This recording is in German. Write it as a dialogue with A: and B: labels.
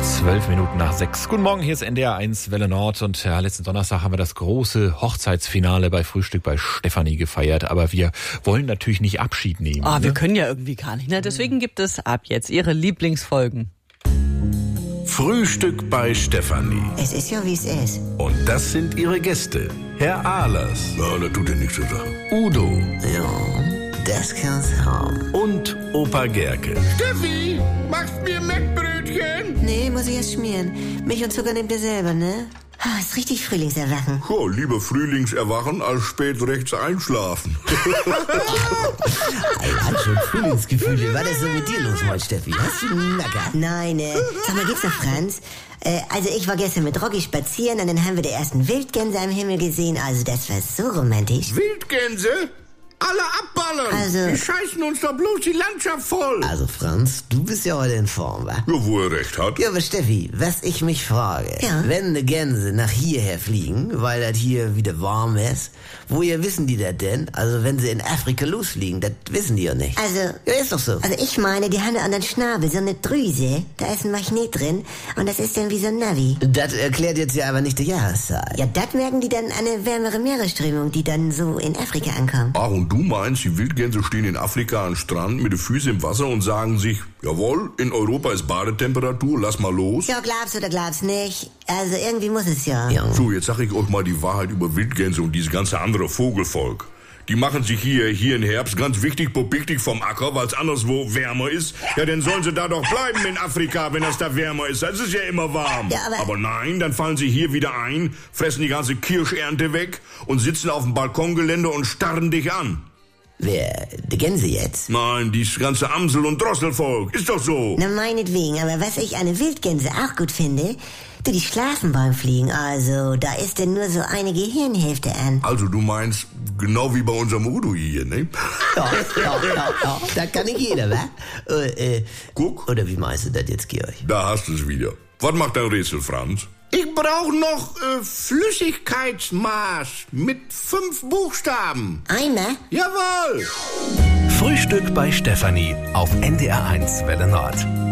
A: 12:05. Guten Morgen, hier ist NDR 1 Welle Nord und letzten Donnerstag haben wir das große Hochzeitsfinale bei Frühstück bei Stefanie gefeiert, aber wir wollen natürlich nicht Abschied nehmen.
B: Wir können ja irgendwie gar nicht, ne? Deswegen gibt es ab jetzt Ihre Lieblingsfolgen.
C: Frühstück bei Stefanie.
D: Es ist ja, wie es ist.
C: Und das sind ihre Gäste. Herr Ahlers.
E: Ja, das tut ja nichts zu sagen.
C: Udo.
D: Ja, das kann's haben.
C: Und Opa Gerke.
E: Steffi, machst mir Mettbrötchen?
D: Nee, muss ich erst schmieren. Milch und Zucker nehmt ihr selber, ne? Ah, ist richtig Frühlingserwachen.
E: Ja, lieber Frühlingserwachen als spät rechts einschlafen.
F: Hat schon Frühlingsgefühle. Was ist so mit dir los, mein Steffi? Hast du einen Nacker?
D: Nein, sag mal, geht's noch, Franz? Also ich war gestern mit Rocky spazieren und dann haben wir die ersten Wildgänse am Himmel gesehen. Also das war so romantisch.
E: Wildgänse? Alle abballern!
D: Also-
E: Die scheißen uns doch bloß die Landschaft voll!
F: Also Franz, du bist ja heute in Form, wa?
E: Ja, wo er recht hat.
F: Ja, aber Steffi, was ich mich frage,
D: Ja.
F: wenn die Gänse nach hierher fliegen, weil das hier wieder warm ist, woher wissen die das denn? Also wenn sie in Afrika losfliegen, das wissen die ja nicht.
D: Also,
F: Ja, ist doch so.
D: also ich meine, die haben an den Schnabel so eine Drüse. Da ist ein Magnet drin und das ist dann wie so ein Navi.
F: Das erklärt jetzt ja aber nicht die Jahreszeit.
D: Ja, das merken die dann an eine wärmere Meeresströmung, die dann so in Afrika ankommt.
E: Ach, und du meinst, die Wildgänse stehen in Afrika am Strand mit den Füßen im Wasser und sagen sich, jawohl, in Europa ist Badetemperatur, lass mal los.
D: Ja, glaubst oder glaubst nicht. Also irgendwie muss es ja.
F: Ja.
E: So, jetzt sag ich euch mal die Wahrheit über Wildgänse und dieses ganze andere Vogelvolk. Die machen sich hier im Herbst ganz wichtig, popiktig vom Acker, weil es anderswo wärmer ist. Ja, dann sollen sie da doch bleiben in Afrika, wenn das da wärmer ist. Es ist ja immer warm.
D: Ja, aber
E: nein, dann fallen sie hier wieder ein, fressen die ganze Kirschernte weg und sitzen auf dem Balkongelände und starren dich an.
F: Wer? Die Gänse jetzt?
E: Nein, dieses ganze Amsel- und Drosselvolk. Ist doch so.
D: Na, meinetwegen, aber was ich an den Wildgänse auch gut finde, die schlafen beim Fliegen, also da ist denn nur so eine Gehirnhälfte an.
E: Also du meinst, genau wie bei unserem Udo hier, ne?
F: Ja. Da kann nicht jeder, wa?
E: Guck,
F: Oder wie meinst du das jetzt, Georg?
E: da hast du es wieder. Was macht dein Rätsel, Franz? Ich brauche noch Flüssigkeitsmaß mit 5 Buchstaben.
D: Eimer?
E: Jawohl!
C: Frühstück bei Stefanie auf NDR 1 Welle Nord.